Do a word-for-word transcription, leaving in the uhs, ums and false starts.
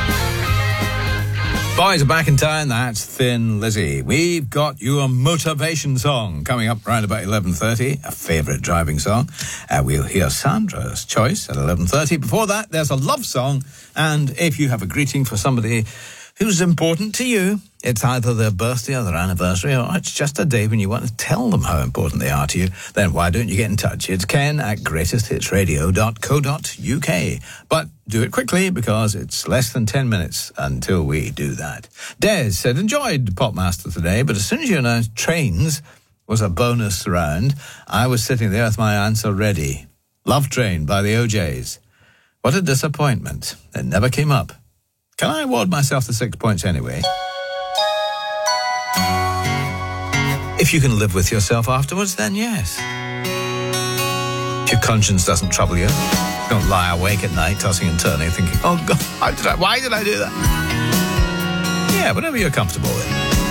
Boys are back in town. That's Thin Lizzy. We've got you a motivation song coming up around about eleven thirty, a favourite driving song. Uh, we'll hear Sandra's choice at eleven thirty. Before that, there's a love song. And if you have a greeting for somebody who's important to you, it's either their birthday or their anniversary, or it's just a day when you want to tell them how important they are to you, then why don't you get in touch? It's ken at greatest hits radio dot co dot uk. But do it quickly, because it's less than ten minutes until we do that. Des said, enjoyed Popmaster today, but as soon as you announced trains was a bonus round, I was sitting there with my answer ready. Love Train by the O Js. What a disappointment. It never came up. Can I award myself the six points anyway? If you can live with yourself afterwards, then yes. If your conscience doesn't trouble you, don't lie awake at night tossing and turning thinking, oh God, how did I, why did I do that? Yeah, whatever you're comfortable with.